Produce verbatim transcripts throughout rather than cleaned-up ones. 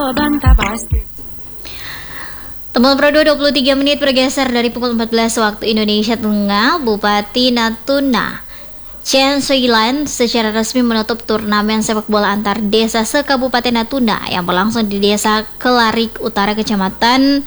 Teman Pro dua puluh tiga menit bergeser dari pukul empat belas waktu Indonesia Tengah. Bupati Natuna Chen Soilan secara resmi menutup turnamen sepak bola antar desa se-Kabupaten Natuna yang berlangsung di Desa Kelarik Utara, Kecamatan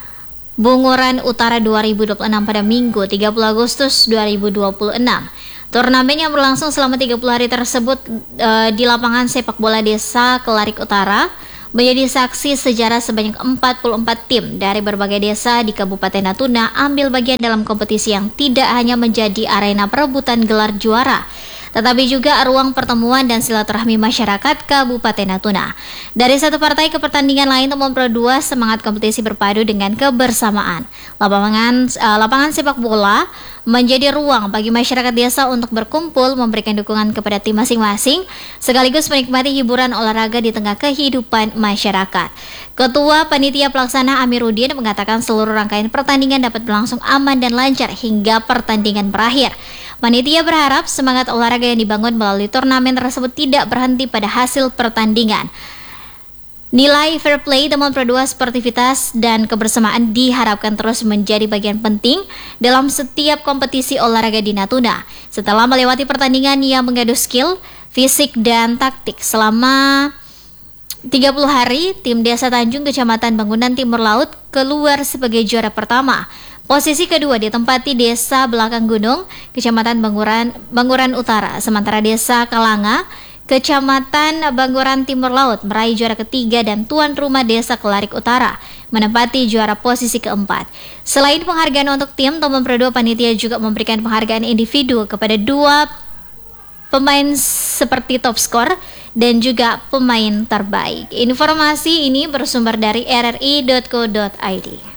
Bunguran Utara dua ribu dua puluh enam pada Minggu tiga puluh Agustus dua ribu dua puluh enam. Turnamen yang berlangsung selama tiga puluh hari tersebut e, di lapangan sepak bola Desa Kelarik Utara menjadi saksi sejarah sebanyak empat puluh empat tim dari berbagai desa di Kabupaten Natuna ambil bagian dalam kompetisi yang tidak hanya menjadi arena perebutan gelar juara, tetapi juga ruang pertemuan dan silaturahmi masyarakat Kabupaten Natuna. Dari satu partai ke pertandingan lain, Teman Pro dua semangat kompetisi berpadu dengan kebersamaan. Lapangan, uh, lapangan sepak bola menjadi ruang bagi masyarakat desa untuk berkumpul, memberikan dukungan kepada tim masing-masing, sekaligus menikmati hiburan olahraga di tengah kehidupan masyarakat. Ketua Panitia Pelaksana Amiruddin mengatakan seluruh rangkaian pertandingan dapat berlangsung aman dan lancar hingga pertandingan berakhir. Panitia berharap semangat olahraga yang dibangun melalui turnamen tersebut tidak berhenti pada hasil pertandingan. Nilai fair play, Teman Pro dua, sportivitas, dan kebersamaan diharapkan terus menjadi bagian penting dalam setiap kompetisi olahraga di Natuna. Setelah melewati pertandingan yang mengadu skill, fisik, dan taktik selama tiga puluh hari, tim Desa Tanjung, Kecamatan Bangunan Timur Laut keluar sebagai juara pertama. Posisi kedua ditempati Desa Belakang Gunung, Kecamatan Banguran, Banguran Utara, sementara Desa Kalanga, Kecamatan Banguran Timur Laut meraih juara ketiga dan tuan rumah Desa Kelarik Utara menempati juara posisi keempat. Selain penghargaan untuk tim, Teman Pro dua panitia juga memberikan penghargaan individu kepada dua pemain seperti top skor dan juga pemain terbaik. Informasi ini bersumber dari r r i dot co dot i d.